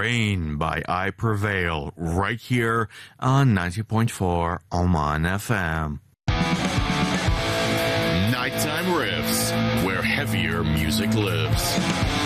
Rain by I Prevail, right here on 90.4 Oman FM. Nighttime Riffs, where heavier music lives.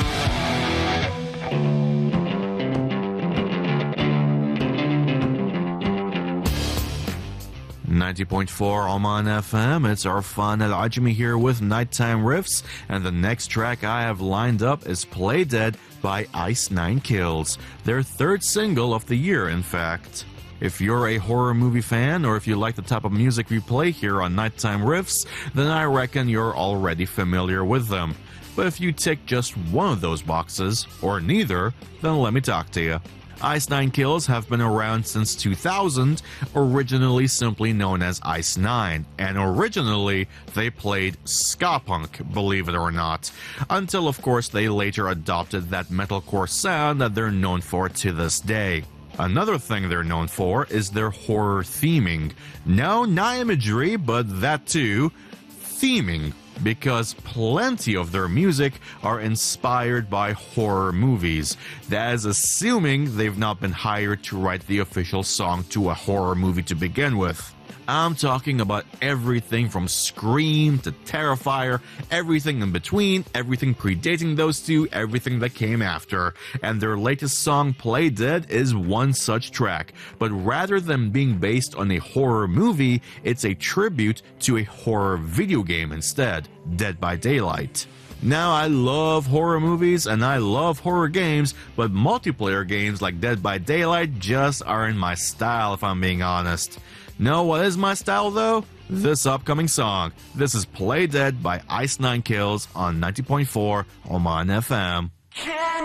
90.4 Oman FM, it's Arfan Al-Ajmi here with Nighttime Riffs, and the next track I have lined up is Play Dead by Ice Nine Kills, their third single of the year, in fact. If you're a horror movie fan, or if you like the type of music we play here on Nighttime Riffs, then I reckon you're already familiar with them. But if you tick just one of those boxes, or neither, then let me talk to you. Ice Nine Kills have been around since 2000, originally simply known as Ice Nine, and originally they played ska punk, believe it or not, until of course they later adopted that metalcore sound that they're known for to this day. Another thing they're known for is their horror theming. No, not imagery, but that too, theming. Because plenty of their music are inspired by horror movies. That is assuming they've not been hired to write the official song to a horror movie to begin with. I'm talking about everything from Scream to Terrifier, everything in between, everything predating those two, everything that came after. And their latest song, Play Dead, is one such track. But rather than being based on a horror movie, it's a tribute to a horror video game instead, Dead by Daylight. Now, I love horror movies and I love horror games, but multiplayer games like Dead by Daylight just aren't my style, if I'm being honest. Know what is my style, though? This upcoming song. This is Play Dead by Ice Nine Kills on 90.4 Oman FM.